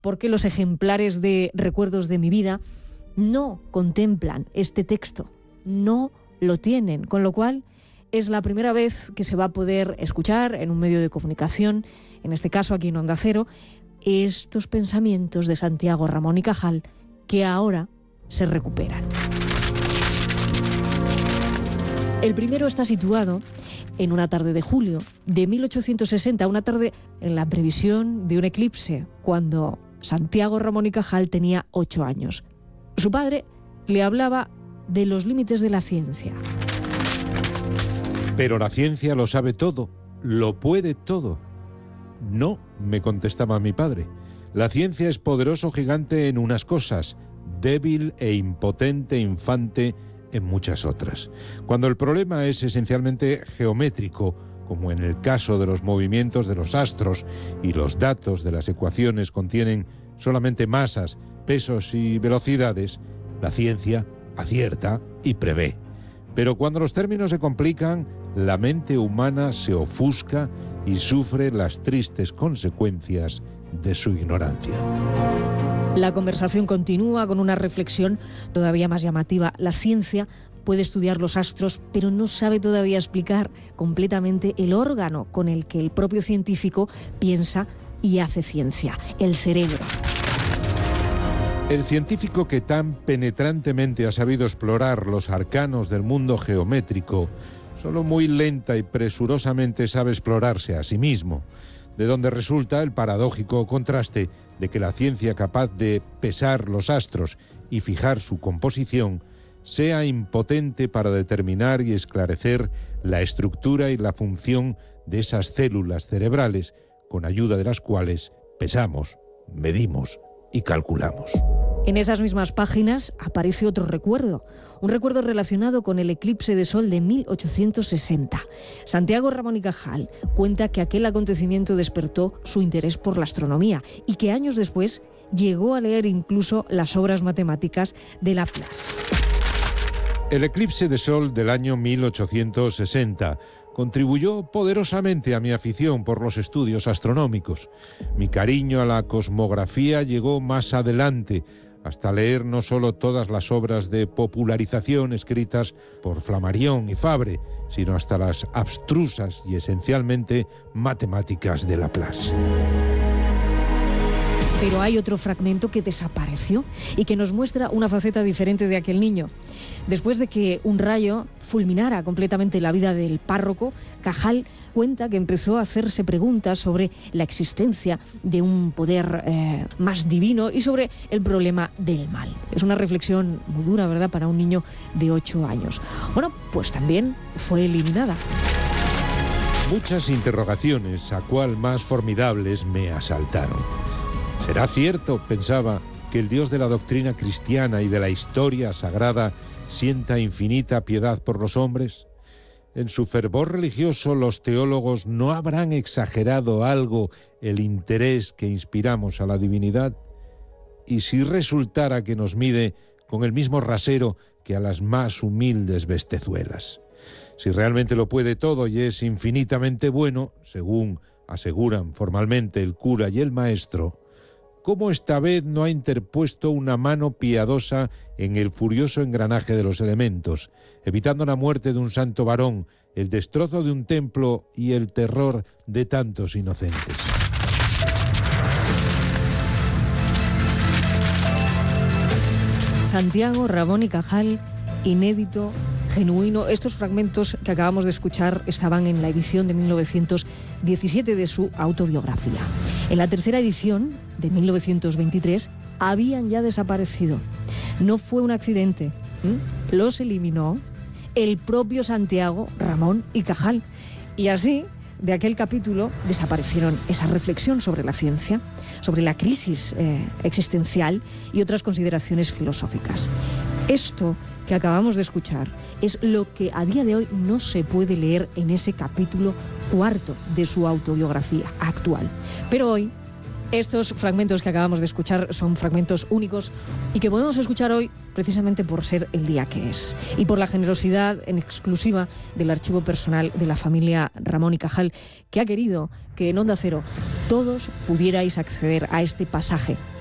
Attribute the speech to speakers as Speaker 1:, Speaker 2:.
Speaker 1: por qué los ejemplares de Recuerdos de mi vida no contemplan este texto, no lo tienen, con lo cual es la primera vez que se va a poder escuchar en un medio de comunicación, en este caso aquí en Onda Cero, estos pensamientos de Santiago Ramón y Cajal que ahora se recuperan. El primero está situado en una tarde de julio de 1860, una tarde en la previsión de un eclipse, cuando Santiago Ramón y Cajal tenía 8 años. Su padre le hablaba de los límites de la ciencia.
Speaker 2: Pero la ciencia lo sabe todo, lo puede todo. No, me contestaba mi padre. La ciencia es poderoso gigante en unas cosas, débil e impotente infante en muchas otras. Cuando el problema es esencialmente geométrico, como en el caso de los movimientos de los astros, y los datos de las ecuaciones contienen solamente masas, pesos y velocidades, la ciencia acierta y prevé. Pero cuando los términos se complican, la mente humana se ofusca y sufre las tristes consecuencias de su ignorancia.
Speaker 1: La conversación continúa con una reflexión todavía más llamativa. La ciencia puede estudiar los astros, pero no sabe todavía explicar completamente el órgano con el que el propio científico piensa y hace ciencia, el cerebro.
Speaker 2: El científico que tan penetrantemente ha sabido explorar los arcanos del mundo geométrico, solo muy lenta y presurosamente sabe explorarse a sí mismo, de donde resulta el paradójico contraste de que la ciencia capaz de pesar los astros y fijar su composición sea impotente para determinar y esclarecer la estructura y la función de esas células cerebrales, con ayuda de las cuales pesamos, medimos y calculamos.
Speaker 1: En esas mismas páginas aparece otro recuerdo, un recuerdo relacionado con el eclipse de sol de 1860. Santiago Ramón y Cajal cuenta que aquel acontecimiento despertó su interés por la astronomía y que años después llegó a leer incluso las obras matemáticas de Laplace.
Speaker 2: El eclipse de sol del año 1860 contribuyó poderosamente a mi afición por los estudios astronómicos. Mi cariño a la cosmografía llegó más adelante, hasta leer no solo todas las obras de popularización escritas por Flammarion y Fabre, sino hasta las abstrusas y esencialmente matemáticas de Laplace.
Speaker 1: Pero hay otro fragmento que desapareció y que nos muestra una faceta diferente de aquel niño. Después de que un rayo fulminara completamente la vida del párroco, Cajal cuenta que empezó a hacerse preguntas sobre la existencia de un poder más divino y sobre el problema del mal. Es una reflexión muy dura, ¿verdad?, para un niño de 8 años. Bueno, pues también fue eliminada.
Speaker 2: Muchas interrogaciones, a cuál más formidables, me asaltaron. ¿Será cierto, pensaba, que el Dios de la doctrina cristiana y de la historia sagrada sienta infinita piedad por los hombres? En su fervor religioso, los teólogos no habrán exagerado algo el interés que inspiramos a la divinidad. ¿Y si resultara que nos mide con el mismo rasero que a las más humildes bestezuelas? Si realmente lo puede todo y es infinitamente bueno, según aseguran formalmente el cura y el maestro, ¿cómo esta vez no ha interpuesto una mano piadosa en el furioso engranaje de los elementos, evitando la muerte de un santo varón, el destrozo de un templo y el terror de tantos inocentes?
Speaker 1: Santiago Ramón y Cajal, inédito, genuino. Estos fragmentos que acabamos de escuchar estaban en la edición de 1917 de su autobiografía. En la tercera edición, de 1923, habían ya desaparecido. No fue un accidente. Los eliminó el propio Santiago Ramón y Cajal. Y así, de aquel capítulo, desaparecieron esa reflexión sobre la ciencia, sobre la crisis existencial y otras consideraciones filosóficas. Esto que acabamos de escuchar es lo que a día de hoy no se puede leer en ese capítulo 4 de su autobiografía actual. Pero hoy Estos fragmentos que acabamos de escuchar son fragmentos únicos y que podemos escuchar hoy precisamente por ser el día que es y por la generosidad en exclusiva del archivo personal de la familia Ramón y Cajal, que ha querido que en Onda Cero todos pudierais acceder a este pasaje